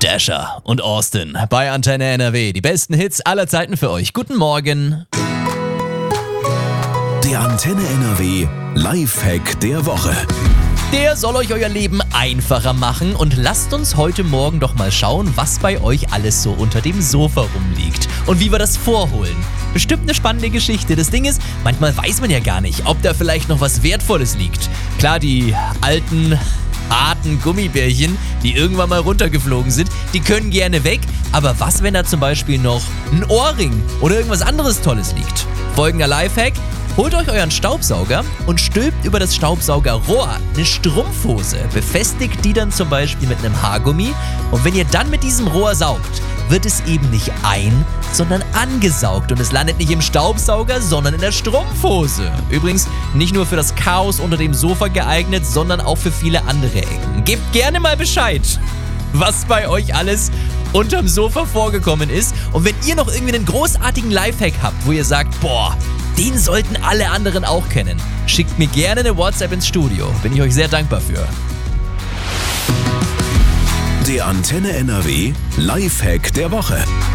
Dasher und Austin bei Antenne NRW. Die besten Hits aller Zeiten für euch. Guten Morgen. Der Antenne NRW Lifehack der Woche. Der soll euch euer Leben einfacher machen und lasst uns heute Morgen doch mal schauen, was bei euch alles so unter dem Sofa rumliegt und wie wir das vorholen. Bestimmt eine spannende Geschichte. Das Ding ist, manchmal weiß man ja gar nicht, ob da vielleicht noch was Wertvolles liegt. Klar, die alten, harten Gummibärchen, die irgendwann mal runtergeflogen sind, die können gerne weg. Aber was, wenn da zum Beispiel noch ein Ohrring oder irgendwas anderes Tolles liegt? Folgender Lifehack: Holt euch euren Staubsauger und stülpt über das Staubsaugerrohr eine Strumpfhose. Befestigt die dann zum Beispiel mit einem Haargummi. Und wenn ihr dann mit diesem Rohr saugt, wird es eben nicht sondern angesaugt. Und es landet nicht im Staubsauger, sondern in der Strumpfhose. Übrigens nicht nur für das Chaos unter dem Sofa geeignet, sondern auch für viele andere Ecken. Gebt gerne mal Bescheid, was bei euch alles unterm Sofa vorgekommen ist. Und wenn ihr noch irgendwie einen großartigen Lifehack habt, wo ihr sagt, boah, den sollten alle anderen auch kennen, schickt mir gerne eine WhatsApp ins Studio. Bin ich euch sehr dankbar für. Der Antenne NRW Lifehack der Woche.